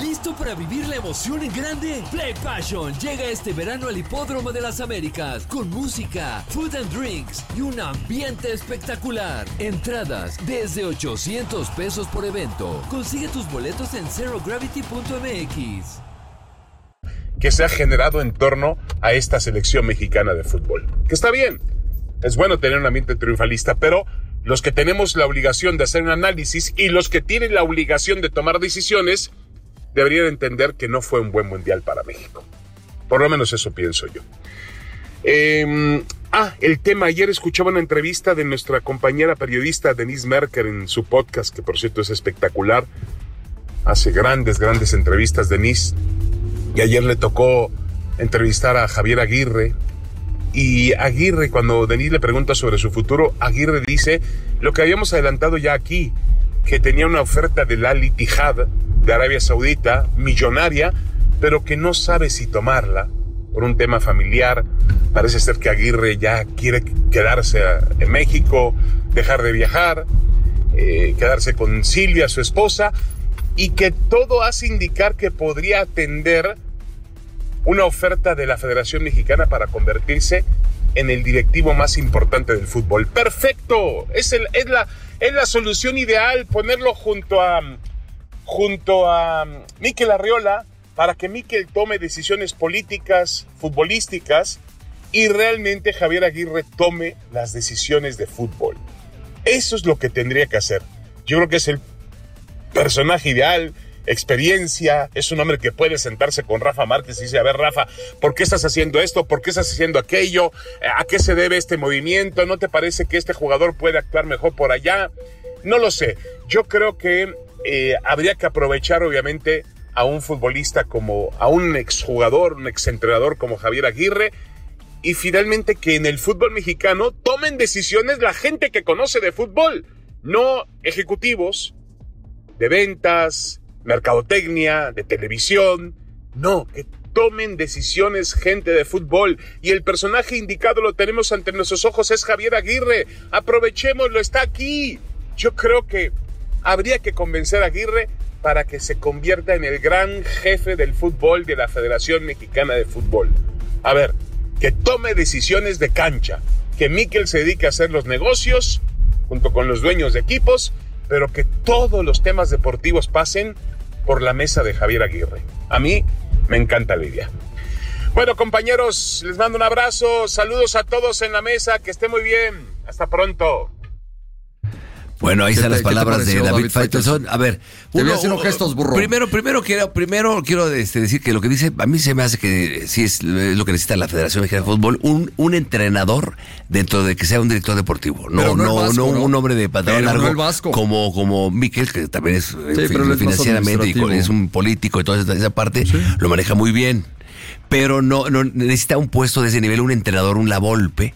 ¿Listo para vivir la emoción en grande? Play Passion llega este verano al Hipódromo de las Américas con música, food and drinks y un ambiente espectacular. Entradas desde $800 por evento. Consigue tus boletos en zerogravity.mx. Que se ha generado en torno a esta selección mexicana de fútbol. Que está bien, es bueno tener un ambiente triunfalista, pero los que tenemos la obligación de hacer un análisis y los que tienen la obligación de tomar decisiones deberían entender que no fue un buen mundial para México. Por lo menos eso pienso yo. El tema, ayer escuchaba una entrevista de nuestra compañera periodista Denise Merker en su podcast, que por cierto es espectacular. Hace grandes entrevistas Denise. Y ayer le tocó entrevistar a Javier Aguirre. Y Aguirre, cuando Denise le pregunta sobre su futuro, Aguirre dice lo que habíamos adelantado ya aquí, que tenía una oferta del Al Ittihad de Arabia Saudita, millonaria, pero que no sabe si tomarla por un tema familiar. Parece ser que Aguirre ya quiere quedarse en México, dejar de viajar, quedarse con Silvia, su esposa, y que todo hace indicar que podría atender una oferta de la Federación Mexicana para convertirse en el directivo más importante del fútbol. ¡Perfecto! Es la solución ideal, ponerlo junto a Mikel Arriola, para que Mikel tome decisiones políticas, futbolísticas, y realmente Javier Aguirre tome las decisiones de fútbol. Eso es lo que tendría que hacer. Yo creo que es el personaje ideal, experiencia, es un hombre que puede sentarse con Rafa Márquez y decir, a ver, Rafa, ¿por qué estás haciendo esto? ¿Por qué estás haciendo aquello? ¿A qué se debe este movimiento? ¿No te parece que este jugador puede actuar mejor por allá? No lo sé. Yo creo que habría que aprovechar, obviamente, a un futbolista a un exjugador, un exentrenador como Javier Aguirre, y finalmente que en el fútbol mexicano tomen decisiones la gente que conoce de fútbol, no ejecutivos de ventas, mercadotecnia, de televisión, no, que tomen decisiones gente de fútbol, y el personaje indicado lo tenemos ante nuestros ojos, es Javier Aguirre. Aprovechémoslo, está aquí. Yo creo que habría que convencer a Aguirre para que se convierta en el gran jefe del fútbol de la Federación Mexicana de Fútbol. A ver, que tome decisiones de cancha, que Mikel se dedique a hacer los negocios junto con los dueños de equipos, pero que todos los temas deportivos pasen por la mesa de Javier Aguirre. A mí me encanta la idea. Bueno, compañeros, les mando un abrazo, saludos a todos en la mesa, que esté muy bien, hasta pronto. Bueno, ahí están las palabras de David Faitelson. A ver, te voy haciendo gestos, burro. Primero quiero decir que lo que dice, a mí se me hace que sí es lo que necesita la Federación Mexicana de Fútbol, un entrenador dentro de que sea un director deportivo. No un hombre de pantalón largo como Mikel, que también es financieramente y es un político y toda esa parte, sí, lo maneja muy bien. Pero no necesita un puesto de ese nivel, un entrenador, un Lavolpe.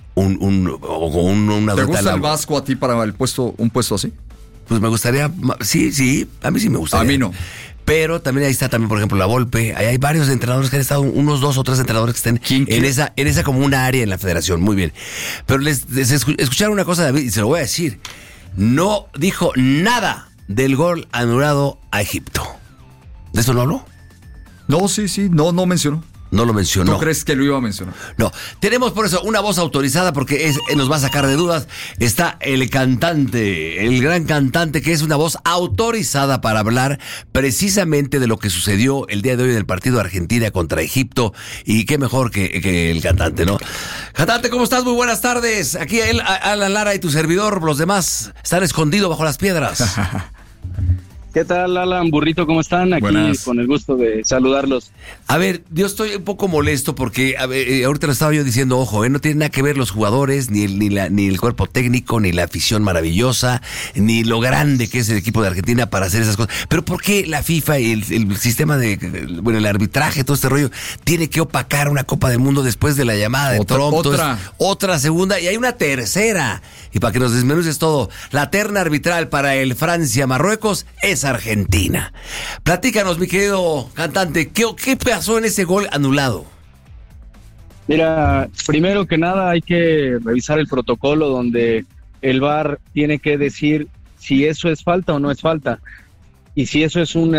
¿Te gusta el Vasco a ti para un puesto así? Pues me gustaría, sí, a mí sí me gustaría. A mí no. Pero también ahí está por ejemplo, Lavolpe. Ahí hay varios entrenadores que han estado, unos 2 o 3 entrenadores que estén en esa como una área en la federación. Muy bien. Pero les escucharon una cosa, David, y se lo voy a decir. No dijo nada del gol anulado a Egipto. ¿De eso no habló? No, sí, no mencionó. No lo mencionó. ¿Tú crees que lo iba a mencionar? No. Tenemos por eso una voz autorizada porque nos va a sacar de dudas. Está el cantante, el gran cantante, que es una voz autorizada para hablar precisamente de lo que sucedió el día de hoy en el partido de Argentina contra Egipto. Y qué mejor que el cantante, ¿no? Cantante, ¿cómo estás? Muy buenas tardes. Aquí Alan Lara y tu servidor. Los demás están escondidos bajo las piedras. ¿Qué tal, Alan, Burrito? ¿Cómo están? Aquí buenas. Con el gusto de saludarlos. A ver, yo estoy un poco molesto porque ahorita lo estaba yo diciendo, ojo, no tiene nada que ver los jugadores, ni el cuerpo técnico, ni la afición maravillosa, ni lo grande que es el equipo de Argentina para hacer esas cosas. Pero ¿por qué la FIFA y el sistema el arbitraje, todo este rollo, tiene que opacar una Copa del Mundo después de la llamada de Trump? Otra segunda, y hay una tercera. Y para que nos desmenuces todo, la terna arbitral para el Francia-Marruecos es Argentina. Platícanos, mi querido cantante, ¿qué pasó en ese gol anulado? Mira, primero que nada hay que revisar el protocolo donde el VAR tiene que decir si eso es falta o no es falta. Y si eso es un